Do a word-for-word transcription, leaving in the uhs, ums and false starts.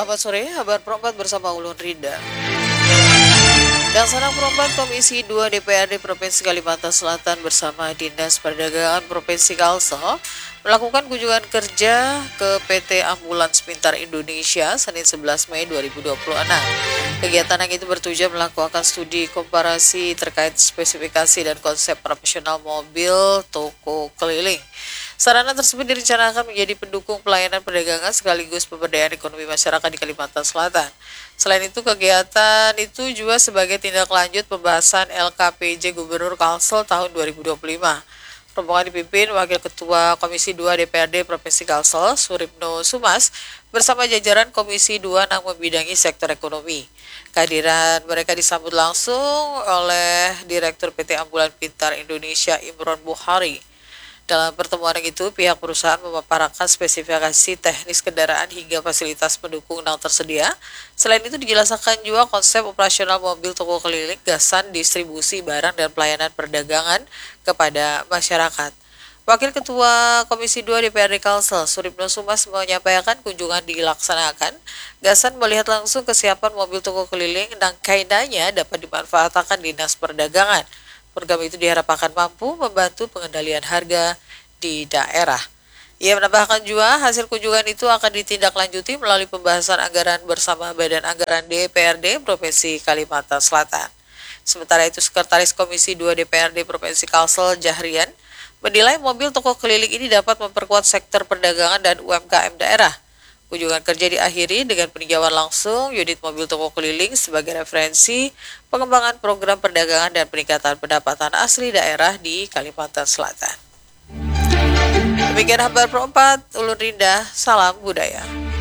Selamat sore, kabar perempat bersama Ulun Rinda. Dan Sanang Perempat Komisi dua D P R D Provinsi Kalimantan Selatan bersama Dinas Perdagangan Provinsi Kalsel melakukan kunjungan kerja ke P T Ambulans Pintar Indonesia Senin sebelas Mei dua ribu dua puluh enam. Kegiatan yang itu bertujuan melakukan studi komparasi terkait spesifikasi dan konsep profesional mobil toko keliling. Sarana tersebut direncanakan menjadi pendukung pelayanan perdagangan sekaligus pemberdayaan ekonomi masyarakat di Kalimantan Selatan. Selain itu, kegiatan itu juga sebagai tindak lanjut pembahasan L K P J Gubernur Kalsel tahun dua ribu dua puluh lima. Rombongan dipimpin Wakil Ketua Komisi dua D P R D Provinsi Kalsel, Suripno Sumas, bersama jajaran Komisi dua yang membidangi sektor ekonomi. Kehadiran mereka disambut langsung oleh Direktur P T Ambulan Pintar Indonesia Imron Bukhari. Dalam pertemuan itu, pihak perusahaan memaparkan spesifikasi teknis kendaraan hingga fasilitas pendukung yang tersedia. Selain itu, dijelaskan juga konsep operasional mobil toko keliling, gasan distribusi barang dan pelayanan perdagangan kepada masyarakat. Wakil Ketua Komisi dua D P R D Kalsel, Suripno Sumas, menyampaikan kunjungan dilaksanakan. Gasan melihat langsung kesiapan mobil toko keliling dan kaidahnya dapat dimanfaatkan Dinas Perdagangan. Program itu diharapkan mampu membantu pengendalian harga di daerah. Ia menambahkan juga hasil kunjungan itu akan ditindaklanjuti melalui pembahasan anggaran bersama Badan Anggaran D P R D Provinsi Kalimantan Selatan. Sementara itu, Sekretaris Komisi dua D P R D Provinsi Kalsel, Jahrian, menilai mobil toko keliling ini dapat memperkuat sektor perdagangan dan U M K M daerah. Kunjungan kerja diakhiri dengan peninjauan langsung unit mobil toko keliling sebagai referensi pengembangan program perdagangan dan peningkatan pendapatan asli daerah di Kalimantan Selatan. Demikian kabar perempat, Ulun Rinda, salam budaya.